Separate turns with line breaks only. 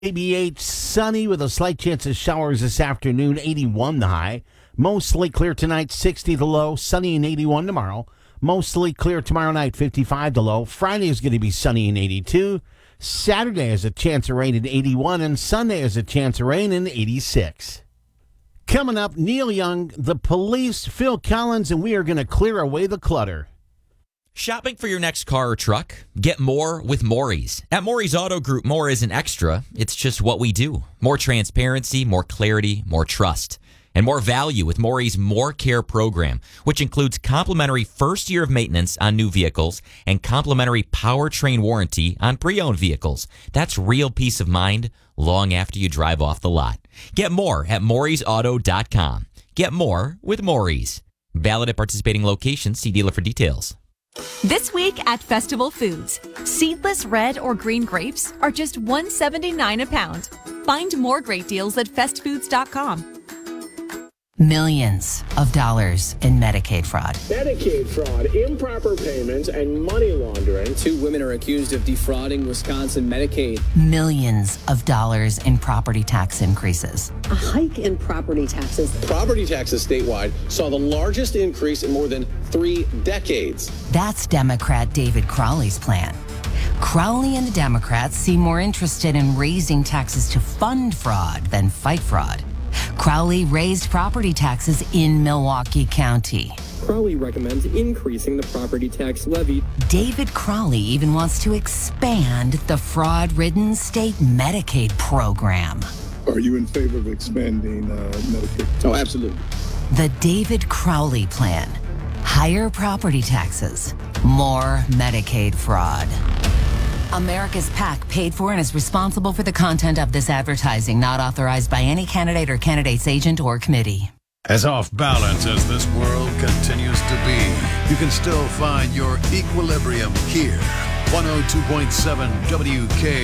88 sunny with a slight chance of showers this afternoon, 81 the high. Mostly clear tonight, 60 the low, sunny and 81 tomorrow. Mostly clear tomorrow night, 55 the low. Friday is going to be sunny and 82. Saturday has a chance of rain at 81, and Sunday has a chance of rain in 86. Coming up, Neil Young, The Police, Phil Collins, and we are going to clear away the clutter.
Shopping for your next car or truck? Get more with Maury's. At Maury's Auto Group, more isn't extra. It's just what we do. More transparency, more clarity, more trust. And more value with Maury's More Care program, which includes complimentary first year of maintenance on new vehicles and complimentary powertrain warranty on pre-owned vehicles. That's real peace of mind long after you drive off the lot. Get more at Maury'sAuto.com. Get more with Maury's. Valid at participating locations. See dealer for details.
This week at Festival Foods, seedless red or green grapes are just $1.79 a pound. Find more great deals at festfoods.com.
Millions of dollars in Medicaid fraud.
Medicaid fraud, improper payments, and money laundering.
2 women are accused of defrauding Wisconsin Medicaid.
Millions of dollars in property tax increases.
A hike in property taxes.
Property taxes statewide saw the largest increase in more than 3 decades.
That's Democrat David Crowley's plan. Crowley and the Democrats seem more interested in raising taxes to fund fraud than fight fraud. Crowley raised property taxes in Milwaukee County.
Crowley recommends increasing the property tax levy.
David Crowley even wants to expand the fraud-ridden state Medicaid program.
Are you in favor of expanding Medicaid?
Oh, absolutely.
The David Crowley plan. Higher property taxes, more Medicaid fraud. America's PAC paid for and is responsible for the content of this advertising, not authorized by any candidate or candidate's agent or committee.
As off balance as this world continues to be, you can still find your equilibrium here. 102.7 WK.